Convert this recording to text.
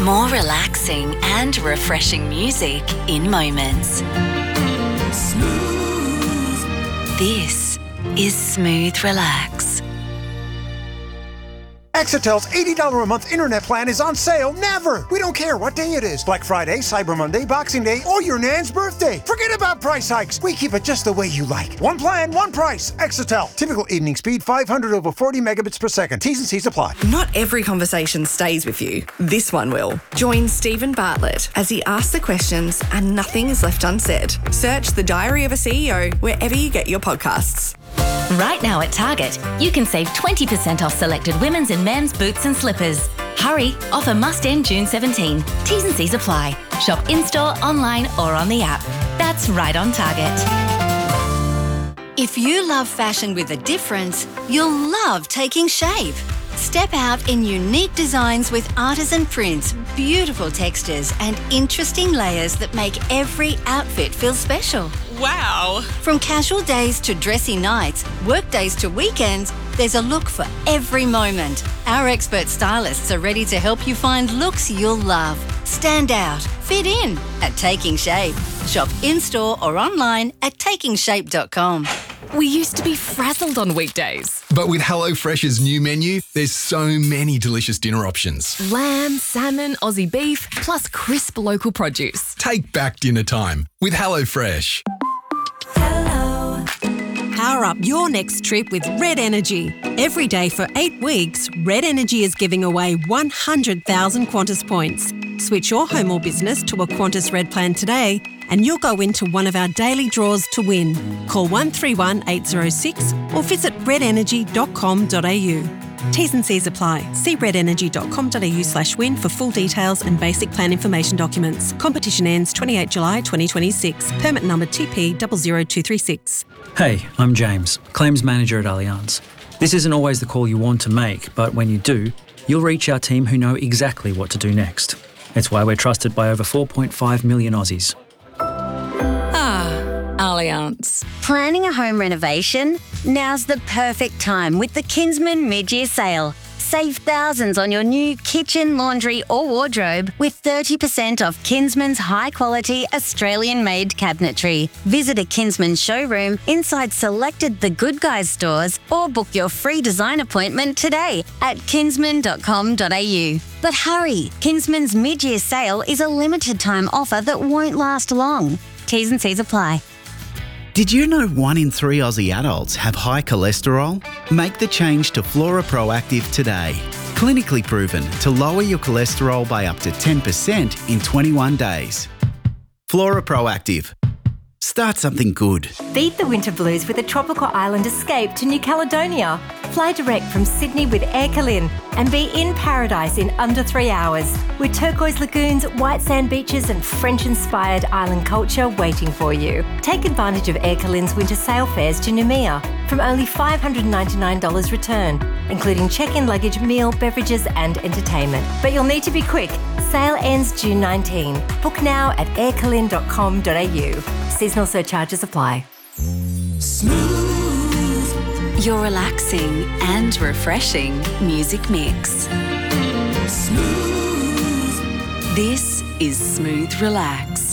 More relaxing and refreshing music in moments. Smooth. This is Smooth Relax. Exetel's $80 a month internet plan is on sale never. We don't care what day it is. Black Friday, Cyber Monday, Boxing Day, or your nan's birthday. Forget about price hikes. We keep it just the way you like. One plan, one price. Exetel. Typical evening speed 500 over 40 megabits per second. T's and C's apply. Not every conversation stays with you. This one will. Join Stephen Bartlett as he asks the questions and nothing is left unsaid. Search The Diary of a CEO wherever you get your podcasts. Right now at Target, you can save 20% off selected women's and men's boots and slippers. Hurry, offer must end June 17. T's and C's apply. Shop in-store, online or on the app. That's right on Target. If you love fashion with a difference, you'll love Taking Shape. Step out in unique designs with artisan prints, beautiful textures and interesting layers that make every outfit feel special. Wow. From casual days to dressy nights, work days to weekends, there's a look for every moment. Our expert stylists are ready to help you find looks you'll love. Stand out, fit in at Taking Shape. Shop in-store or online at takingshape.com. We used to be frazzled on weekdays. But with HelloFresh's new menu, there's so many delicious dinner options. Lamb, salmon, Aussie beef, plus crisp local produce. Take back dinner time with HelloFresh. Power up your next trip with Red Energy. Every day for 8 weeks, Red Energy is giving away 100,000 Qantas points. Switch your home or business to a Qantas Red plan today and you'll go into one of our daily draws to win. Call 131 806 or visit redenergy.com.au. T's and C's apply. See redenergy.com.au/win for full details and basic plan information documents. Competition ends 28 July 2026. Permit number TP00236. Hey, I'm James, Claims Manager at Allianz. This isn't always the call you want to make, but when you do, you'll reach our team who know exactly what to do next. It's why we're trusted by over 4.5 million Aussies. Allianz. Planning a home renovation? Now's the perfect time with the Kinsman mid-year sale. Save thousands on your new kitchen, laundry or wardrobe with 30% off Kinsman's high-quality Australian-made cabinetry. Visit a Kinsman showroom inside selected The Good Guys stores or book your free design appointment today at kinsman.com.au. But hurry, Kinsman's mid-year sale is a limited-time offer that won't last long. T's and C's apply. Did you know 1 in 3 Aussie adults have high cholesterol? Make the change to Flora Proactive today. Clinically proven to lower your cholesterol by up to 10% in 21 days. Flora Proactive. Start something good. Beat the winter blues with a tropical island escape to New Caledonia. Fly direct from Sydney with Air Calin and be in paradise in under 3 hours with turquoise lagoons, white sand beaches and French-inspired island culture waiting for you. Take advantage of Air Calin's winter sail fares to Noumea from only $599 return, including check-in luggage, meal, beverages and entertainment. But you'll need to be quick. Sale ends June 19. Book now at aircalin.com.au. Seasonal surcharges apply. Smooth. Your relaxing and refreshing music mix. Smooth. This is Smooth Relax.